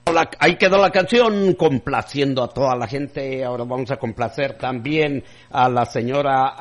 Ahí quedó la canción, complaciendo a toda la gente. Ahora vamos a complacer también a la señora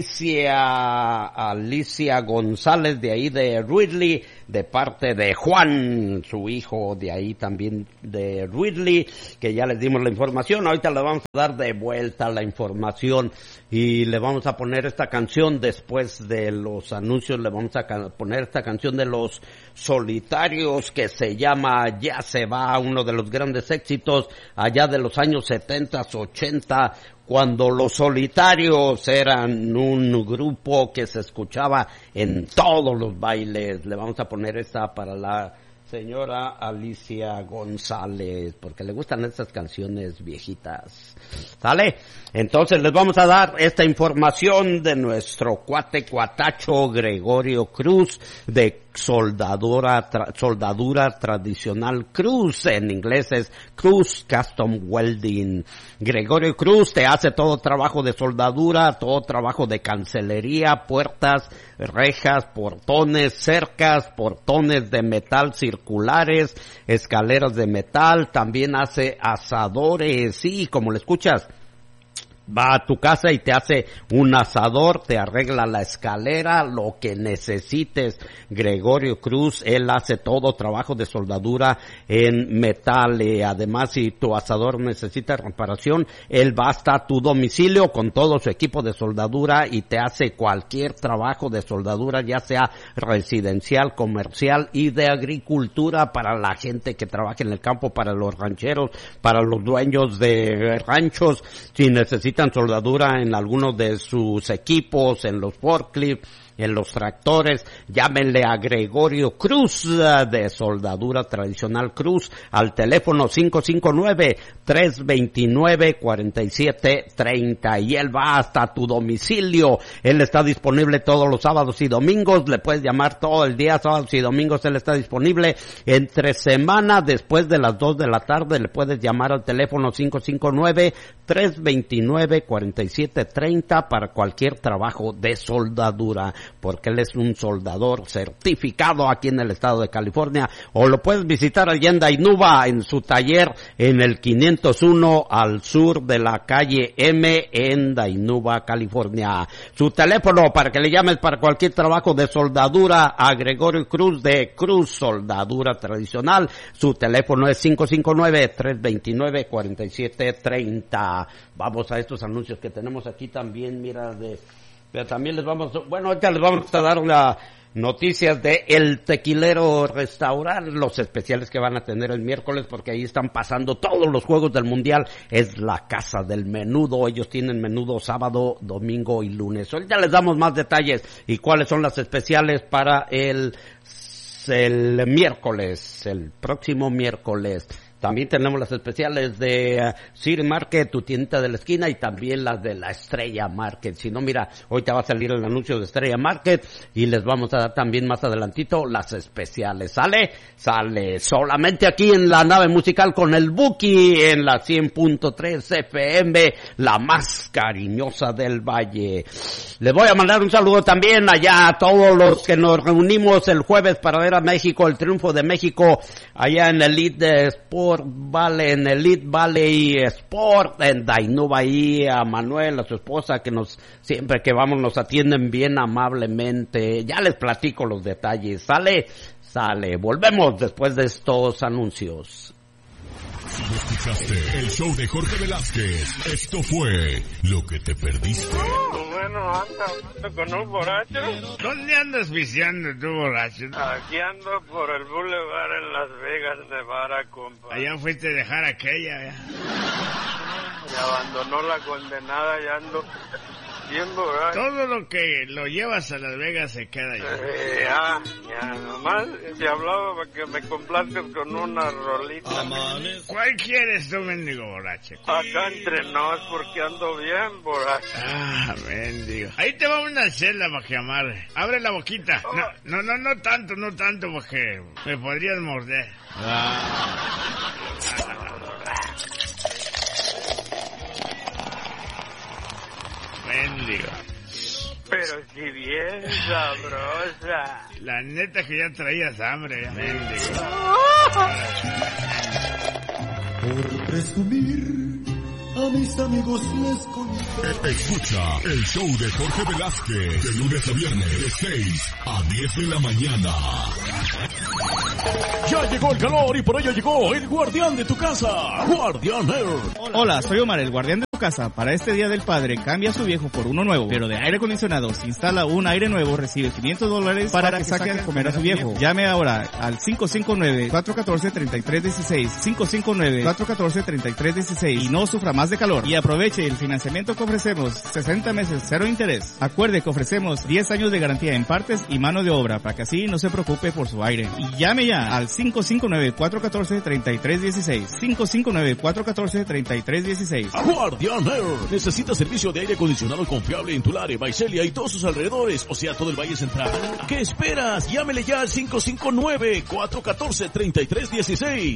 Alicia González, de ahí de Ridley, de parte de Juan, su hijo, de ahí también de Ridley, que ya les dimos la información. Ahorita le vamos a dar de vuelta la información y le vamos a poner esta canción después de los anuncios. Le vamos a poner esta canción de Los Solitarios, que se llama Ya se va, uno de los grandes éxitos allá de los años 70, 80, cuando Los Solitarios eran un grupo que se escuchaba en todos los bailes. Le vamos a poner esta para la señora Alicia González, porque le gustan estas canciones viejitas. ¿Sale? Entonces les vamos a dar esta información de nuestro cuatacho Gregorio Cruz, de soldadura tradicional Cruz. En inglés es Cruz Custom Welding. Gregorio Cruz te hace todo trabajo de soldadura, todo trabajo de cancelería, puertas, rejas, portones, cercas, portones de metal circulares, escaleras de metal. También hace asadores, sí, como le escuchas. Va a tu casa y te hace un asador, te arregla la escalera, lo que necesites. Gregorio Cruz, él hace todo trabajo de soldadura en metal. Además, si tu asador necesita reparación, él va hasta tu domicilio con todo su equipo de soldadura y te hace cualquier trabajo de soldadura, ya sea residencial, comercial y de agricultura, para la gente que trabaja en el campo, para los rancheros, para los dueños de ranchos. Si necesitan soldadura en algunos de sus equipos, en los forklifts, en los tractores, llámenle a Gregorio Cruz, de soldadura tradicional Cruz, al teléfono 559-329-4730, y él va hasta tu domicilio. Él está disponible todos los sábados y domingos. Le puedes llamar todo el día, sábados y domingos. Él está disponible entre semana, después de las 2 de la tarde. Le puedes llamar al teléfono 559-329-4730 para cualquier trabajo de soldadura, porque él es un soldador certificado aquí en el estado de California. O lo puedes visitar allá en Dainuba, en su taller, en el 501 al sur de la calle M, en Dainuba, California. Su teléfono para que le llames para cualquier trabajo de soldadura a Gregorio Cruz, de Cruz Soldadura Tradicional. Su teléfono es 559-329-4730. Vamos a estos anuncios que tenemos aquí también, mira, pero también ahorita les vamos a dar una noticias de El Tequilero Restaurant, los especiales que van a tener el miércoles, porque ahí están pasando todos los juegos del mundial. Es la casa del menudo. Ellos tienen menudo sábado, domingo y lunes. Hoy ya les damos más detalles y cuáles son las especiales para el miércoles, el próximo miércoles. También tenemos las especiales de City Market, tu tiendita de la esquina, y también las de la Estrella Market. Si no, mira, hoy te va a salir el anuncio de Estrella Market y les vamos a dar también más adelantito las especiales. ¿Sale? Solamente aquí en la nave musical con el Buki en la 100.3 FM, la más cariñosa del Valle. Les voy a mandar un saludo también allá a todos los que nos reunimos el jueves para ver a México, el triunfo de México allá en el Elite Sport Valley, en Elite Valley Sport, en Dainuba, ahí a Manuel, a su esposa, que siempre que vamos nos atienden bien amablemente. Ya les platico los detalles. ¿Sale? Volvemos después de estos anuncios. Si no escuchaste el show de Jorge Velázquez, esto fue Lo que te perdiste. Bueno, ando con un borracho. ¿Dónde andas viciando tú, borracho? Aquí ando por el Boulevard en Las Vegas, Nevada, compa. Allá fuiste a dejar aquella, ya. Y abandonó la condenada y ando bien borracho. Todo lo que lo llevas a Las Vegas se queda ya. Ya, nomás te hablaba para que me complazcas con una rolita. ¿Cuál quieres tú, mendigo borracho? Acá entre nos, porque ando bien borracho. Mendigo. Ahí te va una chela para que amarre. Abre la boquita. No tanto, porque me podrías morder. Mendigo. Pero si bien sabrosa. La neta que ya traías hambre, ya. Mendigo. presumir, a mis amigos les conté. Escucha el show de Jorge Velázquez, de lunes a viernes, de 6 a 10 de la mañana. Ya llegó el calor y por ello llegó el guardián de tu casa, Guardián Air. Hola, soy Omar, el guardián de tu casa. Para este Día del Padre, cambia su viejo por uno nuevo, pero de aire acondicionado. Si instala un aire nuevo, recibe $500 para que saque a comer a su viejo. Llame ahora al 559-414-3316, 559-414-3316 y no sufra más de calor. Y aproveche el financiamiento que ofrecemos, 60 meses, 0 interés. Acuerde que ofrecemos 10 años de garantía en partes y mano de obra, para que así no se preocupe por su aire. Y llame ya al 559-414-3316, 559-414-3316. Guardián Air. ¿Necesita servicio de aire acondicionado confiable en Tulare, Visalia y todos sus alrededores, o sea, todo el Valle Central? ¿Qué esperas? Llámele ya al 559-414-3316,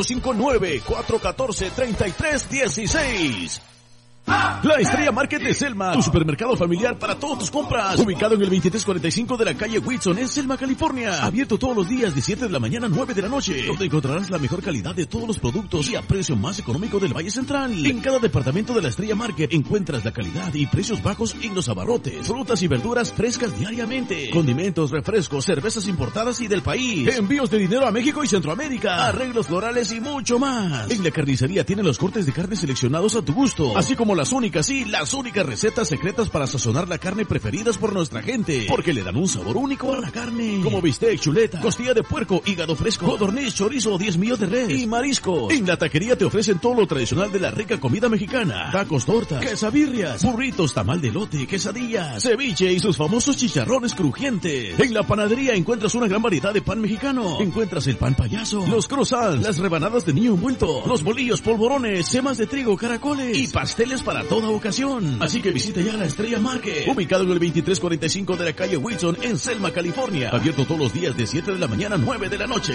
559-414-3316. La Estrella Market de Selma, tu supermercado familiar para todas tus compras, ubicado en el 2345 de la calle Whitson en Selma, California. Abierto todos los días de 7 de la mañana a 9 de la noche, donde encontrarás la mejor calidad de todos los productos y a precio más económico del Valle Central. En cada departamento de la Estrella Market encuentras la calidad y precios bajos en los abarrotes, frutas y verduras frescas diariamente, condimentos, refrescos, cervezas importadas y del país, envíos de dinero a México y Centroamérica, arreglos florales y mucho más. En la carnicería tienen los cortes de carne seleccionados a tu gusto, así como las únicas recetas secretas para sazonar la carne preferidas por nuestra gente, porque le dan un sabor único a la carne, como bistec, chuleta, costilla de puerco, hígado fresco, codorniz, chorizo, 10 millos de res y mariscos. En la taquería te ofrecen todo lo tradicional de la rica comida mexicana: tacos, tortas, quesabirrias, burritos, tamal de elote, quesadillas, ceviche y sus famosos chicharrones crujientes. En la panadería encuentras una gran variedad de pan mexicano. Encuentras el pan payaso, los croissants, las rebanadas de niño envuelto, los bolillos, polvorones, semas de trigo, caracoles y pasteles para toda ocasión. Así que visita ya la Estrella Market, ubicado en el 2345 de la calle Wilson en Selma, California. Abierto todos los días de 7 de la mañana a 9 de la noche.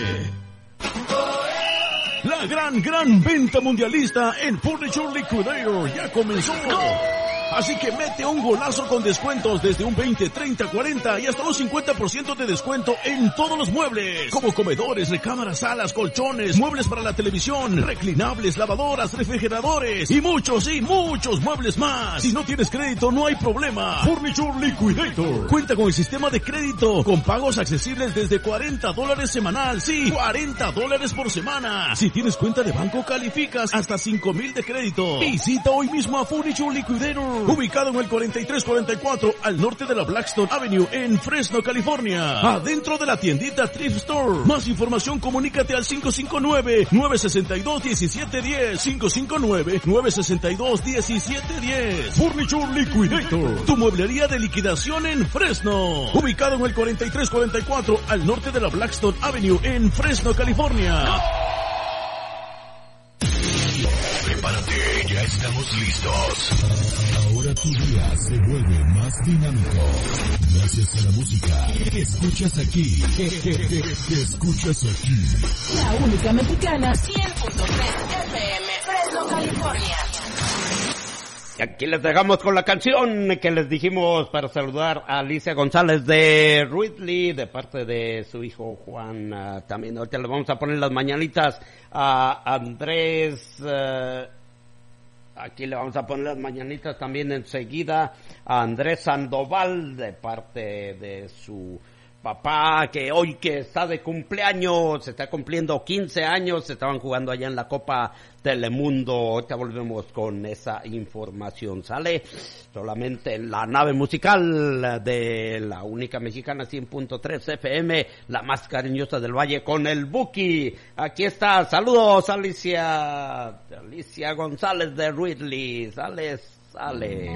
La gran venta mundialista en Furniture Liquidator ya comenzó. Así que mete un golazo con descuentos desde un 20, 30, 40 y hasta un 50% de descuento en todos los muebles, como comedores, recámaras, salas, colchones, muebles para la televisión, reclinables, lavadoras, refrigeradores y muchos muebles más. Si no tienes crédito, no hay problema. Furniture Liquidator cuenta con el sistema de crédito con pagos accesibles desde $40 semanal. Sí, $40 por semana. Si tienes cuenta de banco, calificas hasta 5,000 de crédito. Visita hoy mismo a Furniture Liquidator, ubicado en el 4344 al norte de la Blackstone Avenue en Fresno, California, adentro de la tiendita Thrift Store. Más información, comunícate al 559-962-1710, 559-962-1710. Furniture Liquidator, tu mueblería de liquidación en Fresno, ubicado en el 4344 al norte de la Blackstone Avenue en Fresno, California. Prepárate, ya estamos listos. Ahora tu día se vuelve más dinámico. Gracias a la música que escuchas aquí. Que escuchas aquí. La única mexicana, 100.3 FM, Fresno, California. Y aquí les dejamos con la canción que les dijimos para saludar a Alicia González de Ridley, de parte de su hijo Juan. También ahorita le vamos a poner las mañanitas a Andrés. Aquí le vamos a poner las mañanitas también enseguida a Andrés Sandoval, de parte de su papá, que hoy que está de cumpleaños, se está cumpliendo 15 años, se estaban jugando allá en la Copa Telemundo. Ahorita volvemos con esa información. Sale solamente en la nave musical de la única mexicana 100.3 FM, la más cariñosa del Valle, con el Buki. Aquí está, saludos Alicia González de Ridley. Sale.